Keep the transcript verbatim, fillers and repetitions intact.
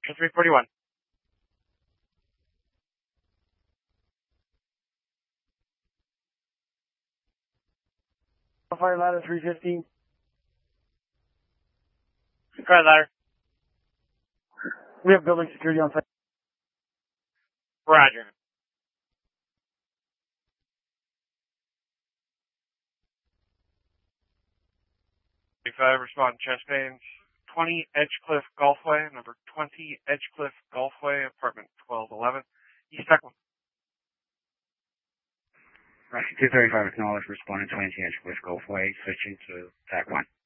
three forty-one. Fire ladder three fifteen. Fire ladder. We have building security on site. Roger. Five respond chest pains. twenty Edgecliff Golfway, number twenty Edgecliff Golfway, apartment twelve eleven, East Techland. Russia two thirty-five acknowledged, responding twenty Edgecliff Golfway, switching to T A C one.